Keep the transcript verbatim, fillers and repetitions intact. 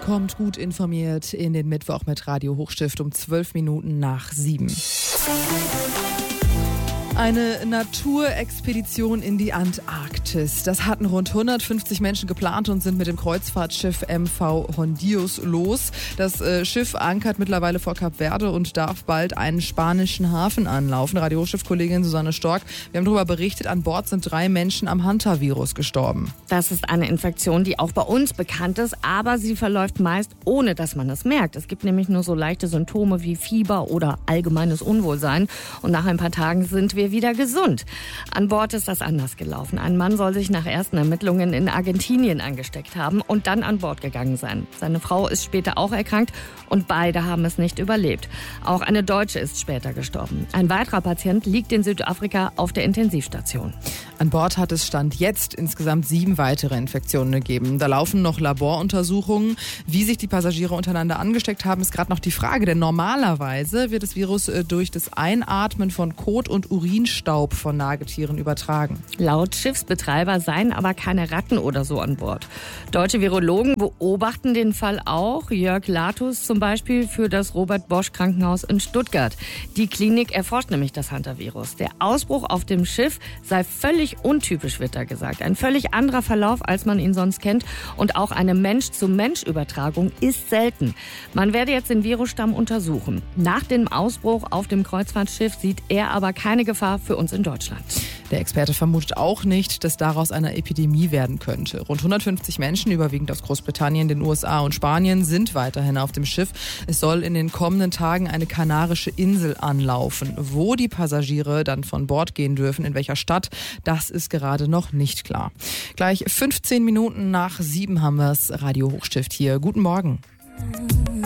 Kommt gut informiert in den Mittwoch mit Radio Hochstift um zwölf Minuten nach sieben. Eine Naturexpedition in die Antarktis. Das hatten rund hundertfünfzig Menschen geplant und sind mit dem Kreuzfahrtschiff M V Hondius los. Das äh, Schiff ankert mittlerweile vor Kap Verde und darf bald einen spanischen Hafen anlaufen. Radio Hochstift-Kollegin Susanne Stork, wir haben darüber berichtet, an Bord sind drei Menschen am Hantavirus gestorben. Das ist eine Infektion, die auch bei uns bekannt ist, aber sie verläuft meist ohne, dass man es merkt. Es gibt nämlich nur so leichte Symptome wie Fieber oder allgemeines Unwohlsein und nach ein paar Tagen sind wir wieder gesund. An Bord ist das anders gelaufen. Ein Mann soll sich nach ersten Ermittlungen in Argentinien angesteckt haben und dann an Bord gegangen sein. Seine Frau ist später auch erkrankt und beide haben es nicht überlebt. Auch eine Deutsche ist später gestorben. Ein weiterer Patient liegt in Südafrika auf der Intensivstation. An Bord hat es Stand jetzt insgesamt sieben weitere Infektionen gegeben. Da laufen noch Laboruntersuchungen. Wie sich die Passagiere untereinander angesteckt haben, ist gerade noch die Frage. Denn normalerweise wird das Virus durch das Einatmen von Kot und Urinstaub von Nagetieren übertragen. Laut Schiffsbetreiber seien aber keine Ratten oder so an Bord. Deutsche Virologen beobachten den Fall auch. Jörg Latus zum Beispiel für das Robert-Bosch-Krankenhaus in Stuttgart. Die Klinik erforscht nämlich das Hantavirus. Der Ausbruch auf dem Schiff sei völlig untypisch, wird da gesagt. Ein völlig anderer Verlauf, als man ihn sonst kennt. Und auch eine Mensch-zu-Mensch-Übertragung ist selten. Man werde jetzt den Virusstamm untersuchen. Nach dem Ausbruch auf dem Kreuzfahrtschiff sieht er aber keine Gefahr für uns in Deutschland. Der Experte vermutet auch nicht, dass daraus eine Epidemie werden könnte. Rund hundertfünfzig Menschen, überwiegend aus Großbritannien, den U S A und Spanien, sind weiterhin auf dem Schiff. Es soll in den kommenden Tagen eine kanarische Insel anlaufen. Wo die Passagiere dann von Bord gehen dürfen, in welcher Stadt, das ist gerade noch nicht klar. Gleich fünfzehn Minuten nach sieben haben wir es, Radio Hochstift hier. Guten Morgen.